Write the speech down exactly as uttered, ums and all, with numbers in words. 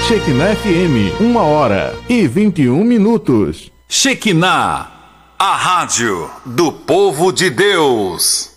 Shekinah F M, uma hora e vinte e um minutos. Shekinah, a rádio do povo de Deus.